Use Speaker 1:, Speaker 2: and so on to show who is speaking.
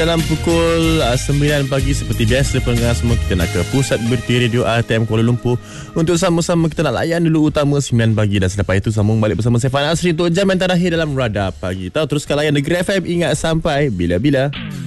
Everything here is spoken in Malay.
Speaker 1: Dalam pukul 9 pagi seperti biasa pendengar semua, kita nak ke pusat berita radio RTM Kuala Lumpur untuk sama-sama kita nak layan dulu utama 9 pagi dan selepas itu sambung balik bersama saya Fan Asri untuk jam yang terakhir dalam Radar Pagi. Tahu teruskan layan Negeri FM, ingat sampai bila-bila.